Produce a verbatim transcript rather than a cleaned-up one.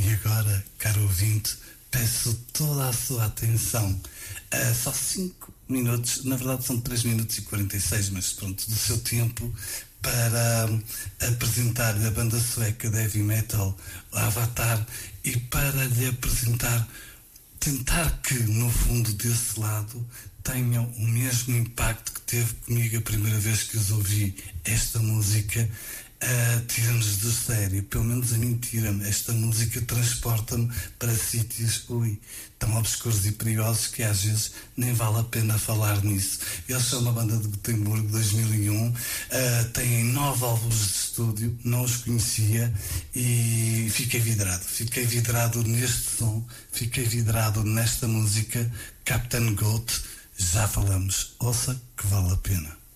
E agora, caro ouvinte, peço toda a sua atenção. Uh, só cinco minutos, na verdade são três minutos e quarenta e seis, mas pronto, do seu tempo para um, apresentar-lhe a banda sueca de heavy metal, Avatar, e para lhe apresentar, tentar que no fundo desse lado tenham o mesmo impacto que teve comigo a primeira vez que os ouvi. Esta música Uh, tira-nos do sério, pelo menos a mim tira-me. Esta música transporta-me para sítios, ui, tão obscuros e perigosos que às vezes nem vale a pena falar nisso. Eles são uma banda de Gotemburgo, dois mil e um, uh, têm nove álbuns de estúdio, não os conhecia e fiquei vidrado, fiquei vidrado neste som, fiquei vidrado nesta música, Captain Goat. Já falamos, ouça que vale a pena.